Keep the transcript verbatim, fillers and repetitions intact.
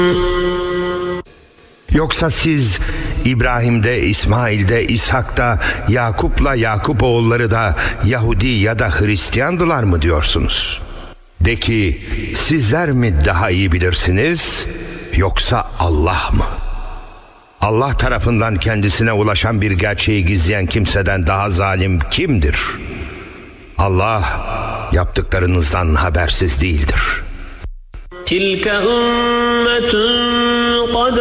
Yoksa siz İbrahim'de, İsmail'de, İshak'ta, Yakup'la Yakup oğulları da Yahudi ya da Hristiyandılar mı diyorsunuz? De ki, sizler mi daha iyi bilirsiniz, yoksa Allah mı? Allah tarafından kendisine ulaşan bir gerçeği gizleyen kimseden daha zalim kimdir? Allah yaptıklarınızdan habersiz değildir. Tilke ümmetun kad